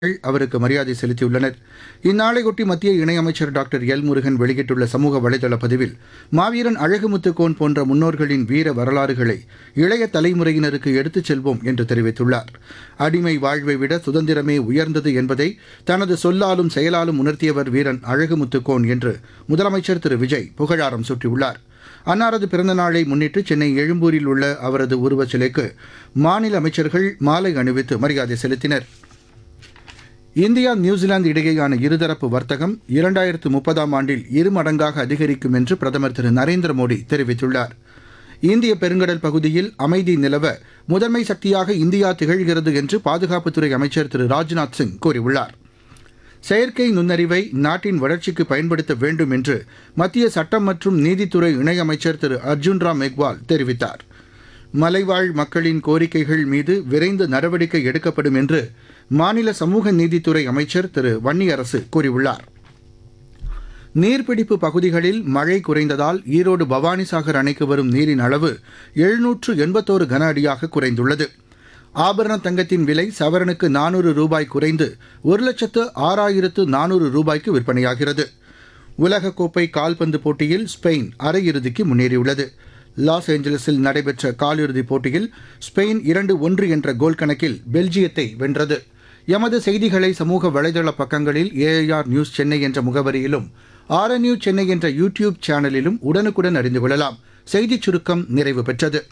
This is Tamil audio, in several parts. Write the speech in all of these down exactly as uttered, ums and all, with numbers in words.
அவருக்கு மரியாதை செலுத்தியுள்ளனர். இந்நாளையொட்டி மத்திய இணையமைச்சர் டாக்டர் எல் முருகன் வெளியிட்டுள்ள சமூக வலைதள பதிவில், மாவீரன் அழகுமுத்துக்கோன் போன்ற முன்னோர்களின் வீர வரலாறுகளை இளைய தலைமுறையினருக்கு எடுத்துச் செல்வோம் என்று தெரிவித்துள்ளார். அடிமை வாழ்வை விட சுதந்திரமே உயர்ந்தது என்பதை தனது சொல்லாலும் செயலாலும் உணர்த்தியவர் வீரன் அழகுமுத்துக்கோன் என்று முதலமைச்சர் திரு விஜய் புகழாரம் சூட்டியுள்ளார். அன்னாரது பிறந்த நாளை முன்னிட்டு சென்னை எழும்பூரில் உள்ள அவரது உருவச் சிலைக்கு மாநில அமைச்சர்கள் மாலை அணிவித்து மரியாதை செலுத்தினர். இந்தியா நியூசிலாந்து இடையேயான இருதரப்பு வர்த்தகம் இரண்டாயிரத்து முப்பதாம் ஆண்டில் இருமடங்காக அதிகரிக்கும் என்று பிரதமர் திரு நரேந்திர மோடி தெரிவித்துள்ளார். இந்திய பெருங்கடல் பகுதியில் அமைதி நிலவ முதன்மை சக்தியாக இந்தியா திகழ்கிறது என்று பாதுகாப்புத்துறை அமைச்சர் திரு ராஜ்நாத் சிங் கூறியுள்ளார். செயற்கை நுண்ணறிவை நாட்டின் வளர்ச்சிக்கு பயன்படுத்த வேண்டும் என்று மத்திய சட்டம் மற்றும் நீதித்துறை இணையமைச்சர் திரு அர்ஜுன் ராம் மெக்வால் தெரிவித்தார். மலைவாழ் மக்களின் கோரிக்கைகள் மீது விரைந்து நடவடிக்கை எடுக்கப்படும் என்று மாநில சமூக நீதித்துறை அமைச்சர் திரு வன்னியரசு கூறியுள்ளார். நீர்பிடிப்பு பகுதிகளில் மழை குறைந்ததால் ஈரோடு பவானிசாகர் அணைக்கு வரும் நீரின் அளவு எழுநூற்று எண்பத்தோரு கன அடியாக குறைந்துள்ளது. ஆபரண தங்கத்தின் விலை சவரனுக்கு நானூறு ரூபாய் குறைந்து ஒரு லட்சத்து ஆறாயிரத்து நானூறு ரூபாய்க்கு விற்பனையாகிறது. உலகக்கோப்பை கால்பந்து போட்டியில் ஸ்பெயின் அரையிறுதிக்கு முன்னேறியுள்ளது. லாஸ் ஏஞ்சல்ஸில் நடைபெற்ற காலிறுதிப் போட்டியில் ஸ்பெயின் இரண்டு ஒன்று என்ற கோல் கணக்கில் பெல்ஜியத்தை வென்றது. எமது செய்திகளை சமூக வலைதள பக்கங்களில் ஏஐஆர் நியூஸ் சென்னை என்ற முகவரியிலும் ஆர்என்யூ சென்னை என்ற யூடியூப் சேனலிலும் உடனுக்குடன் அறிந்து கொள்ளலாம். செய்திச் சுருக்கம் நிறைவு பெற்றது.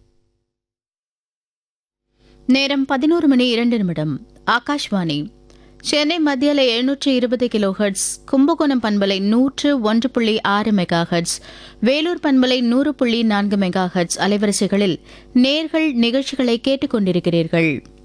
நேரம் பதினோரு மணி இரண்டு நிமிடம். ஆகாஷ்வாணி சென்னை மத்தியில எழுநூற்று இருபது கிலோ ஹெர்ட்ஸ், கும்பகோணம் பண்பலை நூற்று ஒன்று புள்ளி ஆறு மெகா ஹெர்ட்ஸ், வேலூர் பண்பலை நூறு புள்ளி நான்கு மெகா ஹெர்ட்ஸ் அலைவரிசைகளில் நேர்கள் நிகழ்ச்சிகளை கேட்டுக் கொண்டிருக்கிறீர்கள்.